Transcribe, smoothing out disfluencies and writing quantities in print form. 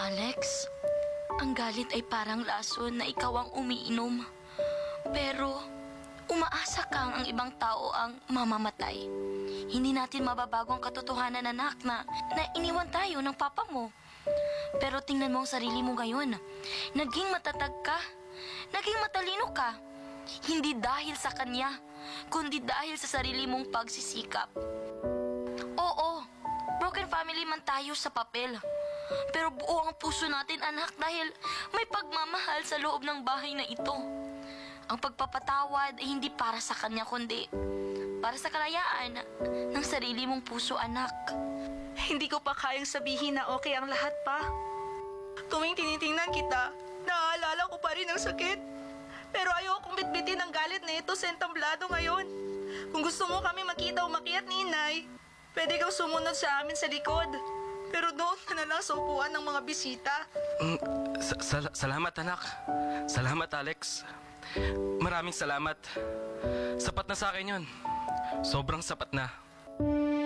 Alex, ang galit ay parang lason na ikaw ang umiinom. Pero, umaasa kang ang ibang tao ang mamamatay. Hindi natin mababago ang katotohanan, anak, na iniwan tayo ng papa mo. Pero tingnan mo ang sarili mo ngayon. Naging matatag ka. Naging matalino ka. Hindi dahil sa kanya, kundi dahil sa sarili mong pagsisikap. Oo, broken family man tayo sa papel. Pero buo ang puso natin, anak, dahil may pagmamahal sa loob ng bahay na ito. Ang pagpapatawad ay hindi para sa kanya, kundi para sa kalayaan ng sarili mong puso, anak. Hindi ko pa kayang sabihin na okay ang lahat pa. Tuwing tinitingnan kita, naaalala ko pa rin ang sakit. Pero ayokong bitbitin ang galit na ito sa entamblado ngayon. Kung gusto mo kami makita umakyat ni Inay, pwede kang sumunod sa amin sa likod. Pero doon ka na lang sa upuan ng mga bisita. Salamat, anak. Salamat, Alex. Maraming salamat. Sapat na sa akin yun. Sobrang sapat na.